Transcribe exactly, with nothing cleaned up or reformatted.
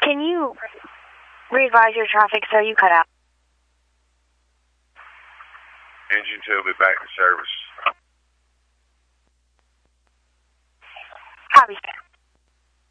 Can you re-advise your traffic, sir? You cut out. Engine two will be back in service. Copy.